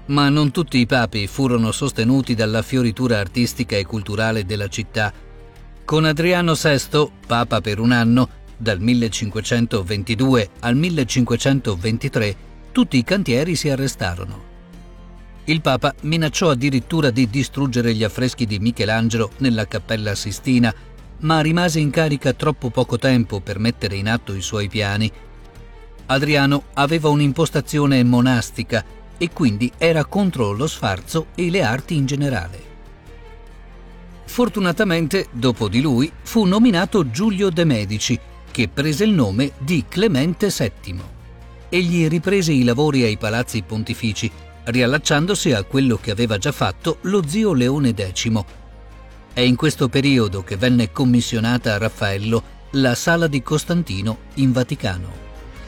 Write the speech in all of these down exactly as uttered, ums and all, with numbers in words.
Ma non tutti i papi furono sostenuti dalla fioritura artistica e culturale della città. Con Adriano sesto, papa per un anno, dal millecinquecentoventidue al millecinquecentoventitré, tutti i cantieri si arrestarono. Il papa minacciò addirittura di distruggere gli affreschi di Michelangelo nella Cappella Sistina, ma rimase in carica troppo poco tempo per mettere in atto i suoi piani. Adriano aveva un'impostazione monastica e quindi era contro lo sfarzo e le arti in generale. Fortunatamente, dopo di lui, fu nominato Giulio de' Medici, che prese il nome di Clemente settimo. Egli riprese i lavori ai palazzi pontifici, riallacciandosi a quello che aveva già fatto lo zio Leone decimo. È in questo periodo che venne commissionata a Raffaello la Sala di Costantino in Vaticano.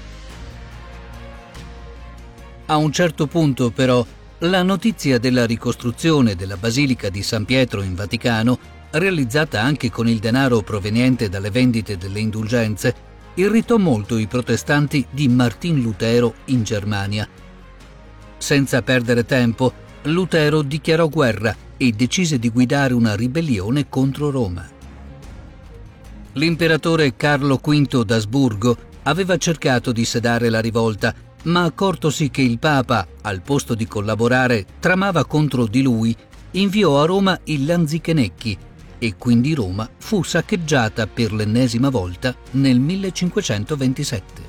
A un certo punto, però, la notizia della ricostruzione della Basilica di San Pietro in Vaticano, realizzata anche con il denaro proveniente dalle vendite delle indulgenze, irritò molto i protestanti di Martin Lutero in Germania. Senza perdere tempo, Lutero dichiarò guerra e decise di guidare una ribellione contro Roma. L'imperatore Carlo quinto d'Asburgo aveva cercato di sedare la rivolta, ma accortosi che il Papa, al posto di collaborare, tramava contro di lui, inviò a Roma i Lanzichenecchi e quindi Roma fu saccheggiata per l'ennesima volta nel millecinquecentoventisette.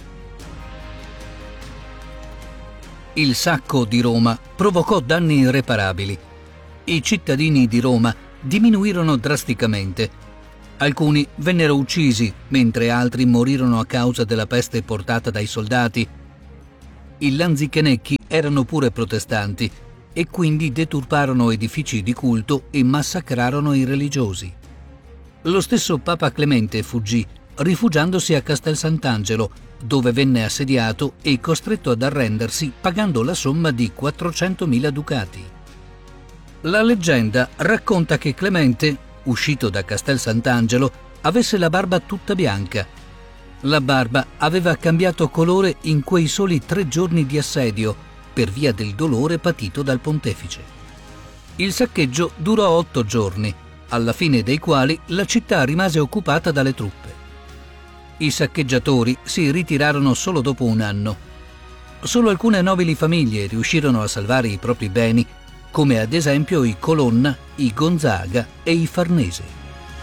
Il sacco di Roma provocò danni irreparabili. I cittadini di Roma diminuirono drasticamente. Alcuni vennero uccisi, mentre altri morirono a causa della peste portata dai soldati. I Lanzichenecchi erano pure protestanti e quindi deturparono edifici di culto e massacrarono i religiosi. Lo stesso Papa Clemente fuggì, rifugiandosi a Castel Sant'Angelo, dove venne assediato e costretto ad arrendersi pagando la somma di quattrocentomila ducati. La leggenda racconta che Clemente, uscito da Castel Sant'Angelo, avesse la barba tutta bianca. La barba aveva cambiato colore in quei soli tre giorni di assedio per via del dolore patito dal pontefice. Il saccheggio durò otto giorni, alla fine dei quali la città rimase occupata dalle truppe. I saccheggiatori si ritirarono solo dopo un anno. Solo alcune nobili famiglie riuscirono a salvare i propri beni, come ad esempio i Colonna, i Gonzaga e i Farnese.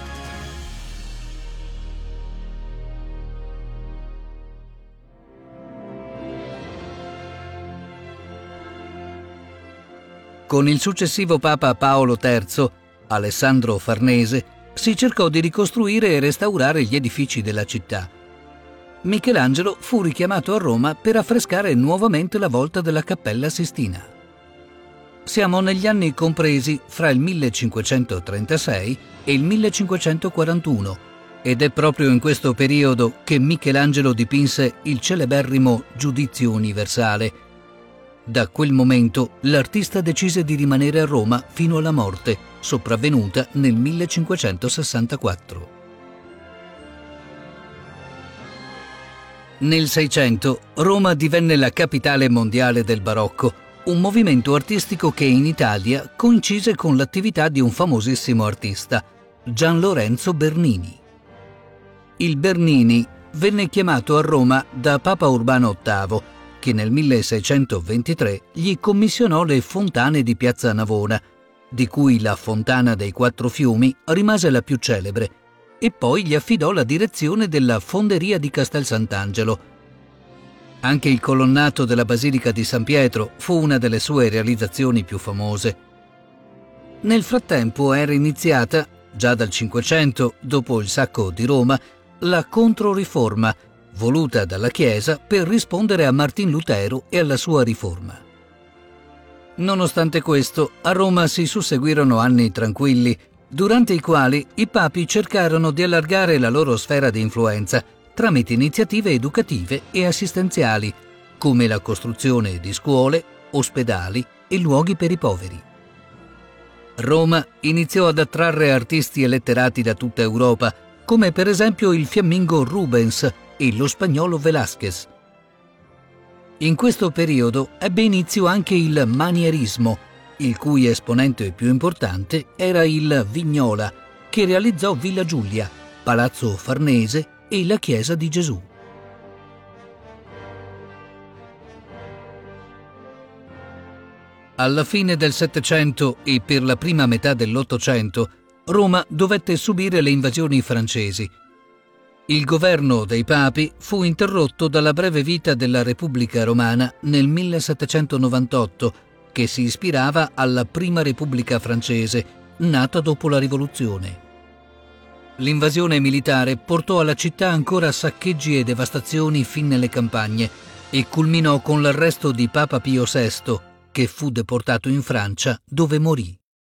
Con il successivo Papa Paolo terzo, Alessandro Farnese, si cercò di ricostruire e restaurare gli edifici della città. Michelangelo fu richiamato a Roma per affrescare nuovamente la volta della Cappella Sistina. Siamo negli anni compresi fra il millecinquecentotrentasei e il millecinquecentoquarantuno ed è proprio in questo periodo che Michelangelo dipinse il celeberrimo Giudizio Universale. Da quel momento l'artista decise di rimanere a Roma fino alla morte, sopravvenuta nel millecinquecentosessantaquattro. Nel Seicento Roma divenne la capitale mondiale del barocco, un movimento artistico che in Italia coincise con l'attività di un famosissimo artista, Gian Lorenzo Bernini. Il Bernini venne chiamato a Roma da Papa Urbano ottavo, che nel milleseicentoventitré gli commissionò le fontane di Piazza Navona, di cui la Fontana dei Quattro Fiumi rimase la più celebre, e poi gli affidò la direzione della fonderia di Castel Sant'Angelo. Anche il colonnato della Basilica di San Pietro fu una delle sue realizzazioni più famose. Nel frattempo era iniziata, già dal Cinquecento, dopo il sacco di Roma, la Controriforma, voluta dalla Chiesa per rispondere a Martin Lutero e alla sua riforma. Nonostante questo, a Roma si susseguirono anni tranquilli, durante i quali i papi cercarono di allargare la loro sfera di influenza tramite iniziative educative e assistenziali, come la costruzione di scuole, ospedali e luoghi per i poveri. Roma iniziò ad attrarre artisti e letterati da tutta Europa, come per esempio il fiammingo Rubens e lo spagnolo Velázquez. In questo periodo ebbe inizio anche il manierismo, il cui esponente più importante era il Vignola, che realizzò Villa Giulia, Palazzo Farnese e la Chiesa di Gesù. Alla fine del Settecento e per la prima metà dell'Ottocento, Roma dovette subire le invasioni francesi. Il governo dei papi fu interrotto dalla breve vita della Repubblica Romana nel millesettecentonovantotto, che si ispirava alla Prima Repubblica francese, nata dopo la Rivoluzione. L'invasione militare portò alla città ancora saccheggi e devastazioni fin nelle campagne e culminò con l'arresto di Papa Pio sesto, che fu deportato in Francia, dove morì.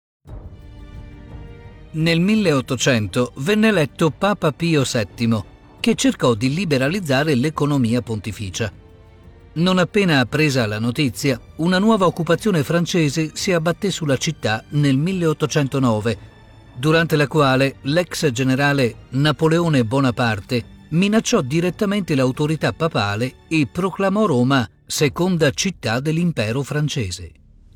Nel milleottocento venne eletto Papa Pio settimo, che cercò di liberalizzare l'economia pontificia. Non appena appresa la notizia, una nuova occupazione francese si abbatté sulla città nel milleottocentonove, durante la quale l'ex generale Napoleone Bonaparte minacciò direttamente l'autorità papale e proclamò Roma seconda città dell'impero francese.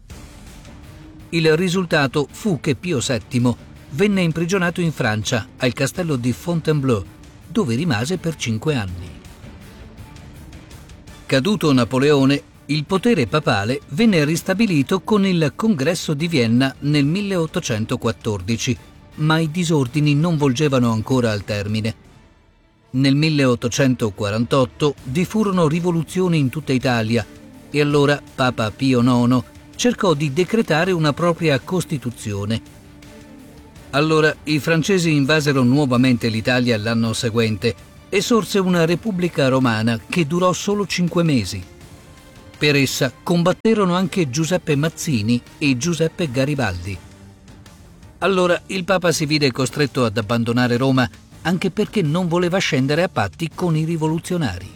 Il risultato fu che Pio settimo venne imprigionato in Francia, al castello di Fontainebleau, dove rimase per cinque anni. Caduto Napoleone, il potere papale venne ristabilito con il Congresso di Vienna nel milleottocentoquattordici, ma i disordini non volgevano ancora al termine. Nel milleottocentoquarantotto diffurono rivoluzioni in tutta Italia e allora Papa Pio nono cercò di decretare una propria Costituzione. Allora i francesi invasero nuovamente l'Italia l'anno seguente e sorse una Repubblica Romana che durò solo cinque mesi. Per essa combatterono anche Giuseppe Mazzini e Giuseppe Garibaldi. Allora il Papa si vide costretto ad abbandonare Roma anche perché non voleva scendere a patti con i rivoluzionari.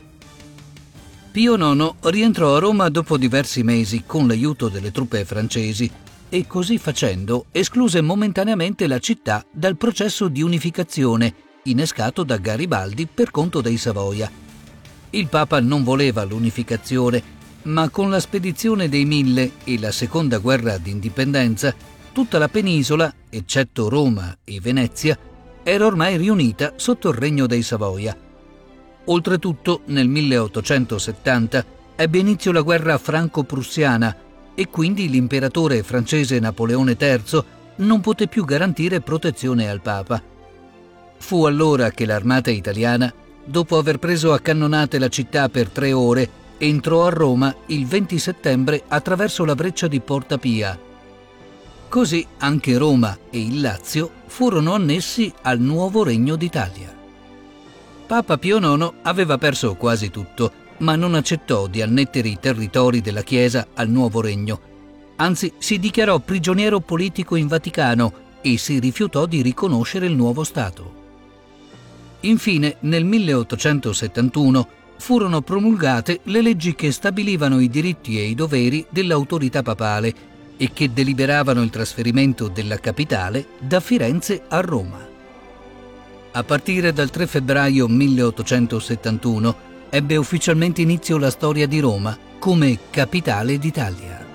Pio nono rientrò a Roma dopo diversi mesi con l'aiuto delle truppe francesi e così facendo escluse momentaneamente la città dal processo di unificazione innescato da Garibaldi per conto dei Savoia. Il Papa non voleva l'unificazione, ma con la spedizione dei Mille e la seconda guerra d'indipendenza, tutta la penisola, eccetto Roma e Venezia, era ormai riunita sotto il regno dei Savoia. Oltretutto, nel milleottocentosettanta ebbe inizio la guerra franco-prussiana e quindi l'imperatore francese Napoleone terzo non poté più garantire protezione al Papa. Fu allora che l'armata italiana, dopo aver preso a cannonate la città per tre ore, entrò a Roma il venti settembre attraverso la breccia di Porta Pia. Così anche Roma e il Lazio furono annessi al nuovo Regno d'Italia. Papa Pio nono aveva perso quasi tutto, ma non accettò di annettere i territori della Chiesa al nuovo regno. Anzi, si dichiarò prigioniero politico in Vaticano e si rifiutò di riconoscere il nuovo Stato. Infine, nel milleottocentosettantuno, furono promulgate le leggi che stabilivano i diritti e i doveri dell'autorità papale e che deliberavano il trasferimento della capitale da Firenze a Roma. A partire dal tre febbraio milleottocentosettantuno ebbe ufficialmente inizio la storia di Roma come capitale d'Italia.